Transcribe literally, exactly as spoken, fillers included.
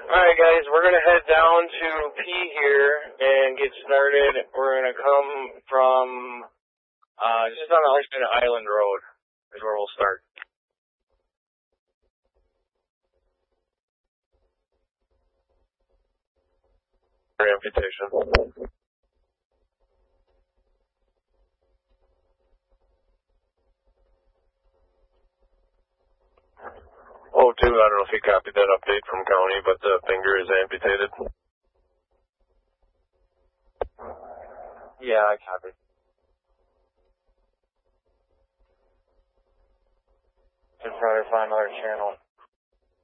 Alright guys, we're gonna head down to P here and get started. We're gonna come from, uh, just on Alexander Island Road is where we'll start. Amputation. Oh, two, I don't know if you copied that update from county, but the finger is amputated. Yeah, I copied. Just trying to find another channel.